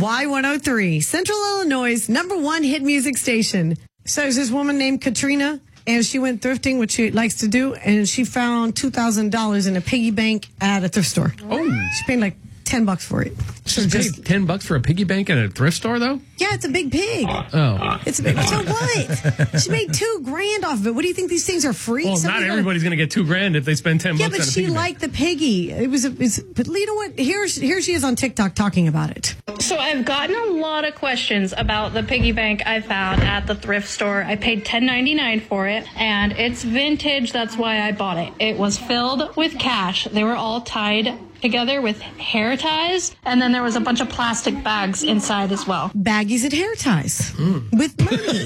Y103, Central Illinois' #1 hit music station. So there's this woman named Katrina, and she went thrifting, which she likes to do, and she found $2,000 in a piggy bank at a thrift store. Oh. She paid like $10 for it. She paid $10 for a piggy bank at a thrift store, though? Yeah, it's a big pig. Oh. It's a big. So what? She made $2,000 off of it. What do you think? These things are free? Well, not everybody's going to get $2,000 if they spend $10 Yeah, on a but piggy she bank. liked the piggy. But you know what? Here she is on TikTok talking about it. So I've gotten a lot of questions about the piggy bank I found at the thrift store. I paid $10.99 for it, and it's vintage. That's why I bought it. It was filled with cash. They were all tied together with hair ties, and then there was a bunch of plastic bags inside as well. Baggies and hair ties with money.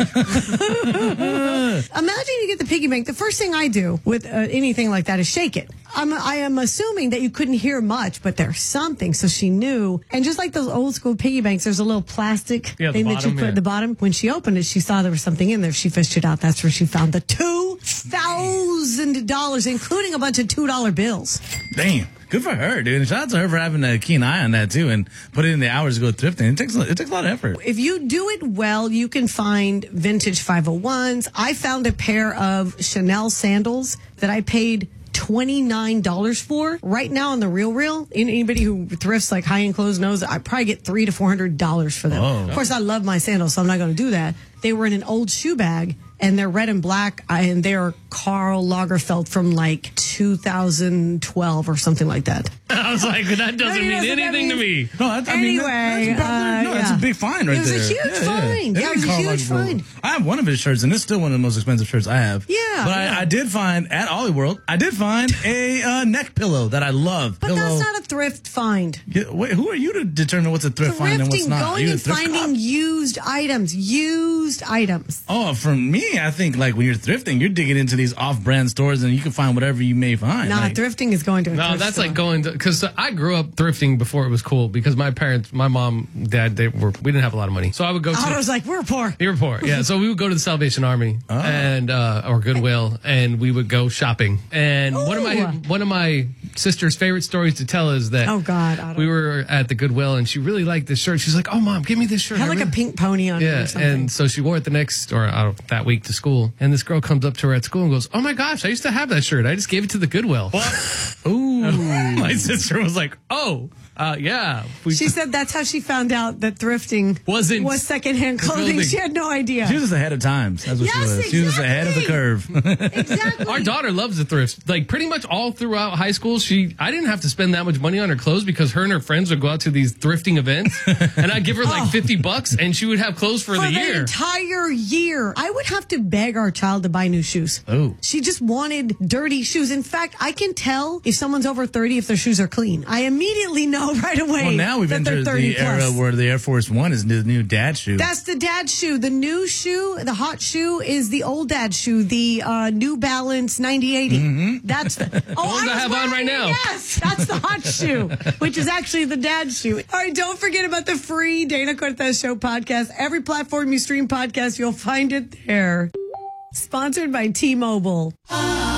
Imagine you get the piggy bank. The first thing I do with anything like that is shake it. I am assuming that you couldn't hear much, but there's something. So she knew. And just like those old school piggy banks, there's a little plastic thing that you put at the bottom. When she opened it, she saw there was something in there. She fished it out. That's where she found the $2,000, including a bunch of $2 bills. Damn. Good for her, dude. And shout out to her for having a keen eye on that, too, and put it in the hours to go thrifting. It takes a lot of effort. If you do it well, you can find vintage 501s. I found a pair of Chanel sandals that I paid $29 for. Right now on the Real, anybody who thrifts like high-end clothes knows I probably get $300 to $400 for them. Oh. Of course, I love my sandals, so I'm not going to do that. They were in an old shoe bag, and they're red and black, and they're Karl Lagerfeld from like 2012 or something like that. I was like, that doesn't mean anything to me. No, that's a big find right there. It was a huge find. Yeah, it was a huge find. I have one of his shirts, and it's still one of the most expensive shirts I have. Yeah. But I did find, at Ollie World, a neck pillow that I love. But that's not a thrift find. Yeah, wait, who are you to determine what's a thrift find and what's not? Going and finding used items. Oh, for me, I think like when you're thrifting, you're digging into these off-brand stores and you can find whatever you may find. Nah, thrifting is going to a thrift that's store. like going to, because I grew up thrifting before it was cool because my parents, my mom, dad, we didn't have a lot of money. So I would go to. I was like, we're poor. You were poor, yeah. So we would go to the Salvation Army and or Goodwill, and we would go shopping. And one of my sister's favorite stories to tell is that we were at the Goodwill and she really liked this shirt. She's like, "Oh, Mom, give me this shirt." Had like a pink pony on it or something. And so she wore it that week to school. And this girl comes up to her at school and goes, "Oh my gosh, I used to have that shirt. I just gave it to the Goodwill." What? Ooh. My sister was like, "Oh, yeah." She said that's how she found out that thrifting was secondhand clothing. She had no idea. She was just ahead of times. That's what she was. Exactly. She was ahead of the curve. Exactly. Our daughter loves the thrift. Like pretty much all throughout high school, I didn't have to spend that much money on her clothes because her and her friends would go out to these thrifting events, and I'd give her like $50, and she would have clothes for the year. The entire year. I would have to beg our child to buy new shoes. Oh. She just wanted dirty shoes. In fact, I can tell if someone's over 30 if their shoes are clean. I immediately know right away. Well, now we've entered the era where the Air Force One is the new dad shoe. That's the dad shoe. The new shoe, the hot shoe, is the old dad shoe, the New Balance 9080. Mm-hmm. That's the one I have on right now. Yes, that's the hot shoe, which is actually the dad shoe. All right, don't forget about the free Dana Cortez Show podcast. Every platform you stream podcasts, you'll find it there. Sponsored by T-Mobile.